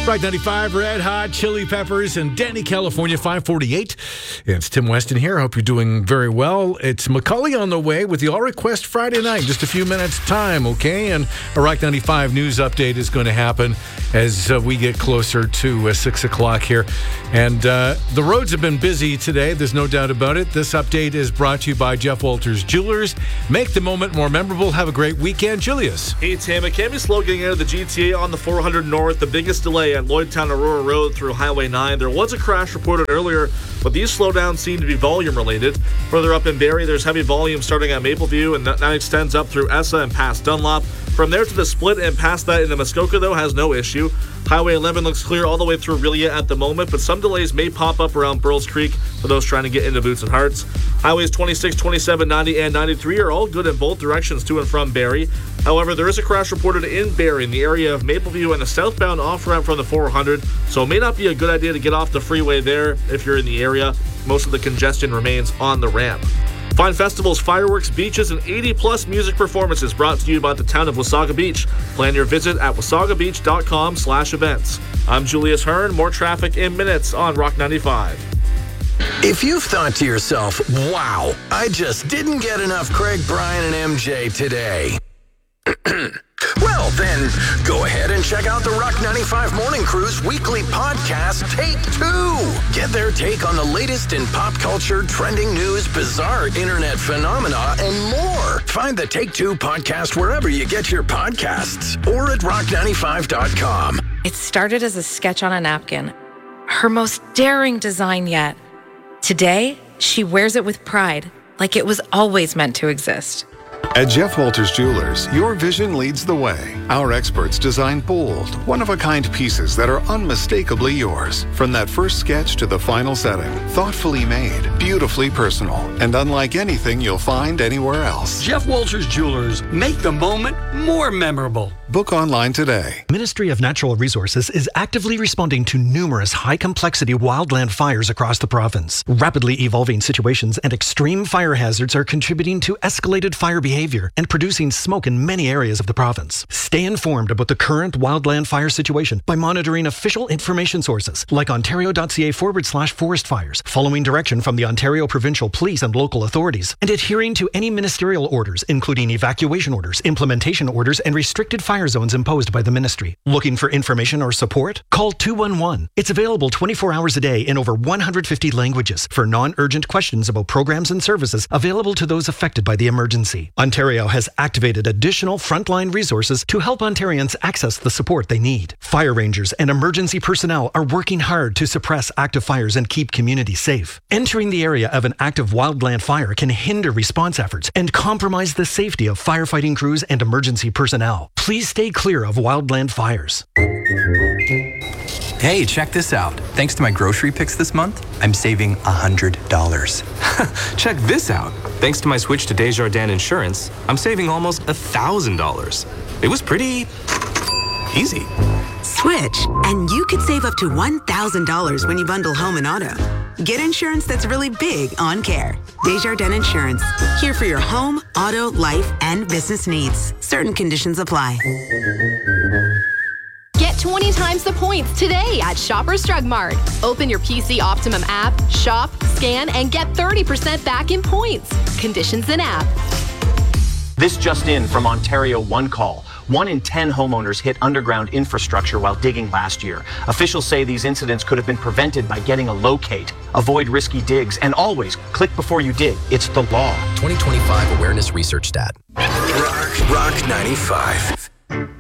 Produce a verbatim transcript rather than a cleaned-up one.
Right, ninety-five, Red Hot Chili Peppers and Danny California, five forty-eight. It's Tim Weston here. I hope you're doing very well. It's Macaulay on the way with the All Request Friday night. Just a few minutes time, okay? And a Rock ninety-five news update is going to happen as uh, we get closer to uh, six o'clock here. And uh, the roads have been busy today. There's no doubt about it. This update is brought to you by Jeff Walters Jewelers. Make the moment more memorable. Have a great weekend. Julius. Hey, Tim. It can be slow getting out of the G T A on the four hundred North. The biggest delay at Lloydtown Aurora Road through Highway nine. There was a crash reported earlier, but these slowdowns seem to be volume related. Further up in Barrie, there's heavy volume starting at Mapleview, and that extends up through Essa and past Dunlop. From there to the split and past that into Muskoka, though, has no issue. Highway eleven looks clear all the way through Rilia at the moment, but some delays may pop up around Burles Creek for those trying to get into Boots and Hearts. Highways twenty-six, twenty-seven, ninety, and ninety-three are all good in both directions to and from Barrie. However, there is a crash reported in Barrie in the area of Mapleview and a southbound off-ramp from the four hundred, so it may not be a good idea to get off the freeway there if you're in the area. Most of the congestion remains on the ramp. Find festivals, fireworks, beaches, and eighty plus music performances brought to you by the town of Wasaga Beach. Plan your visit at wasagabeach.com slash events. I'm Julius Hearn. More traffic in minutes on Rock ninety-five. If you've thought to yourself, wow, I just didn't get enough Craig, Brian, and M J today. Well, then, go ahead and check out the Rock ninety-five Morning Crew's weekly podcast, Take Two. Get their take on the latest in pop culture, trending news, bizarre internet phenomena, and more. Find the Take Two podcast wherever you get your podcasts or at rock ninety-five dot com. It started as a sketch on a napkin, her most daring design yet. Today, she wears it with pride, like it was always meant to exist. At Jeff Walters Jewelers, your vision leads the way. Our experts design bold, one-of-a-kind pieces that are unmistakably yours. From that first sketch to the final setting, thoughtfully made, beautifully personal, and unlike anything you'll find anywhere else. Jeff Walters Jewelers, make the moment more memorable. Book online today. Ministry of Natural Resources is actively responding to numerous high-complexity wildland fires across the province. Rapidly evolving situations and extreme fire hazards are contributing to escalated fire behavior and producing smoke in many areas of the province. Stay informed about the current wildland fire situation by monitoring official information sources like ontario.ca forward slash forest fires, following direction from the Ontario Provincial Police and local authorities, and adhering to any ministerial orders, including evacuation orders, implementation orders, and restricted fire zones imposed by the ministry. Looking for information or support? Call two one one. It's available twenty-four hours a day in over one hundred fifty languages for non-urgent questions about programs and services available to those affected by the emergency. Ontario has activated additional frontline resources to help Ontarians access the support they need. Fire rangers and emergency personnel are working hard to suppress active fires and keep communities safe. Entering the area of an active wildland fire can hinder response efforts and compromise the safety of firefighting crews and emergency personnel. Please stay clear of wildland fires. Hey, check this out. Thanks to my grocery picks this month, I'm saving one hundred dollars. Check this out. Thanks to my switch to Desjardins Insurance, I'm saving almost one thousand dollars. It was pretty easy. Switch, and you could save up to one thousand dollars when you bundle home and auto. Get insurance that's really big on care. Desjardins Insurance, here for your home, auto, life, and business needs. Certain conditions apply. Get twenty times the points today at Shoppers Drug Mart. Open your P C Optimum app, shop, scan, and get thirty percent back in points. Conditions in app. This just in from Ontario One Call. One in ten homeowners hit underground infrastructure while digging last year. Officials say these incidents could have been prevented by getting a locate. Avoid risky digs and always click before you dig. It's the law. twenty twenty-five Awareness Research Stat. Rock, Rock ninety-five.